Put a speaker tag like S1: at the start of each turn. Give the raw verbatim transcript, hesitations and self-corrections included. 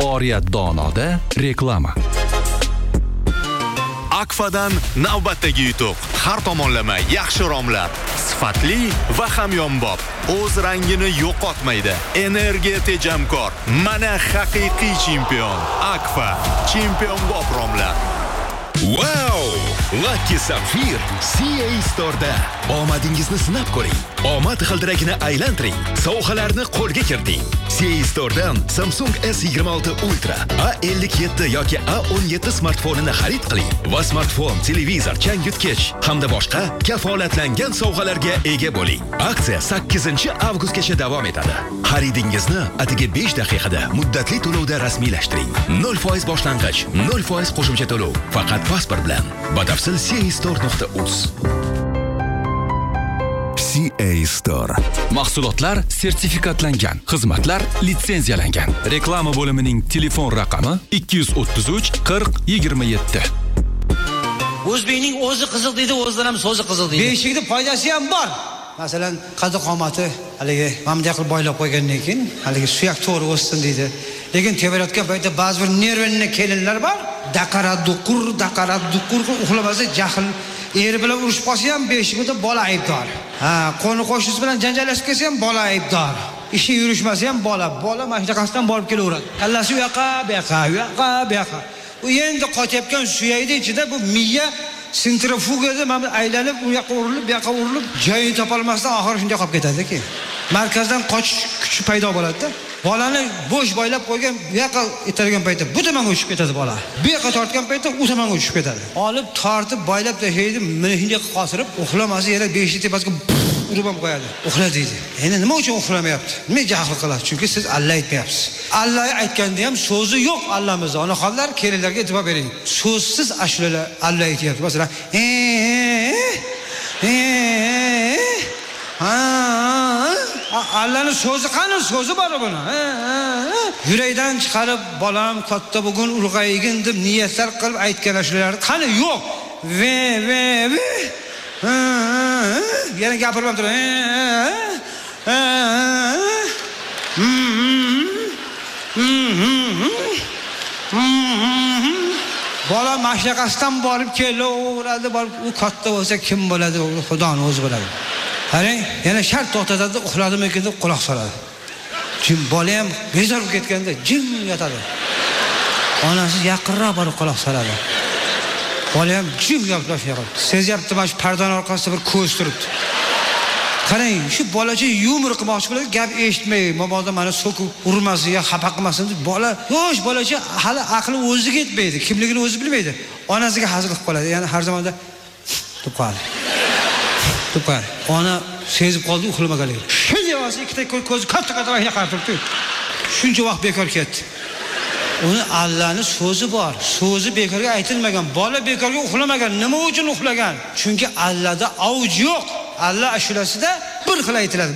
S1: Oriyat Donoda reklama.
S2: Akfadan navbatdagi yutuq. Har tomonlama yaxshi romlar, sifatli va hamyonbop. O'z rangini yo'qotmaydi. Energiya tejamkor. Mana haqiqiy chempion. Akfa, chempionbop romlar.
S3: Wow! Lucky Sapphire C A Store'da omadingizni sinab ko'ring. Omad g'ildiragini aylantiring. Sovg'alarni qo'lga kiriting. C A Store'dan Samsung S yigirma olti Ultra, A ellik yetti yoki A o'n yetti smartfonini xarid qiling va smartfon, televizor, changyutgich hamda boshqa kafolatlangan sovg'alarga ega bo'ling. Aksiya sakkizinchi avgustgacha davom etadi. Xaridingizni atigi besh daqiqada muddatli to'lovda rasmiylashtiring. nol foiz boshlang'ich, nol foiz qo'shimcha to'lov. Faqat pasport bilan. Batafsil c a store nuqta uz.
S4: C A Store.
S1: Mahsulotlar sertifikatlangan, xizmatlar litsenziyalangan. Reklama bo'limining telefon raqami ikki yuz o'ttiz uch qirq yigirma yetti.
S5: O'zbekning o'zi qiziq deydi, o'zidan ham so'zi qiziq deydi.
S6: Beshikda foydasi ham bor. Masalan, qaddi qomati haligi mamda qilib boylab qo'ygandan keyin haligi suyak to'g'ri o'ssin deydi. Lekin tevaratgan paytda ba'zi bir nervini kelinlar bor. Daqarat duqur, daqarat duqur uxlamasa jahl eri bilan urushib qolsa ham beshikda bola aybdor. Ha, qo'ni qo'shnisi bilan janjallashib kelsa ham bola aybdor. Ishi yurishmasa ham bola, bola mashinaqasidan borib kelaveradi. Kallasi u yoqqa, bu yoqqa, u yoqqa, bu yoqqa. U endi qochayotgan suyakni ichida bu miya sentrifugada mana aylanib, u yoqqa urilib, bu yoqqa urilib, joyini topolmasdan oxiri shunday qolib ketadi-ki. Markazdan qochish kuchi paydo bo'ladi-da. Bolani bo'sh boylab qo'ygan, bu yoqqa itargan paytda bu tomonga uchib ketadi bola. Bu yoqqa tortgan paytda u tomonga uchib ketadi. Olib, tortib, boylab tashlaydi, meni shunday qosirib, uxlamasa yana beshik tepasiga urib ham qo'yadi. Uxla deydi. Endi nima uchun uxlamayapti? Nima jahl qiladi? Chunki siz Alloh aytmayapsiz. Alloh aytganda ham so'zi yo'q Allohimiz. Onaxonlar, kelinlarga e'tibor bering. So'zsiz ashulalar Alloh aytyapti. Masalan, ha Allahning so'zi qani? So'zi bor buni. Yurakdan chiqarib, bolam katta bugun ulg'aygin deb niyatlar qilib aytgan ashulalar qani? Yo'q. Ve ve ve. Yana gapirib ham turadi. Bola mashinaqasidan borib kelaveradi, borib u katta bo'lsa kim bo'ladi? Xudoning o'zi biladi. Qarang, yana shart to'xtatadi, uxladimikin deb quloq soladi. Jim bola ham bezor bo'lib ketganda jim yotadi. Onasi yaqinroq borib quloq soladi. Bola ham jim yotib, sezyapti, mana shu pardon orqasida bir ko'z turibdi. Qarang, shu bolacha yumor qilmoqchi bo'ladi, gap eshitmay, mabodo mana so'kib urmasin yo xafa qilmasin deb bola, yosh bolacha hali aqli o'ziga yetmaydi, kimligini o'zi bilmaydi. Onasiga hazil qilib qoladi. Ya'ni har zamonda deb qoladi. Deb qoladi. Ona sezib qoldi, uxlamaganligi. Shunday bo'lsa, ikkita ko'zi katta-katta vahina qarab turibdi. Shuncha vaqt bekor ketdi. Uni Allohning so'zi bor. So'zi bekorga aytilmagan. Bola bekorga uxlamagan. Nima uchun uxlagan? Chunki Allohda avj yo'q. Alloh ashulasida bir xil aytiladi.